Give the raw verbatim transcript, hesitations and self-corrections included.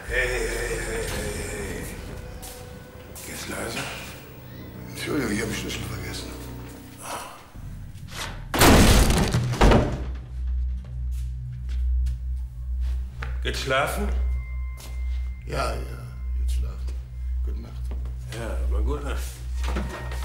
Hey, hey, hey, hey. Geht's leise? Entschuldigung, ich habe den Schlüssel vergessen. Geht schlafen? Ja, ja, jetzt schlafen. Gute Nacht. Ja, aber gute Nacht.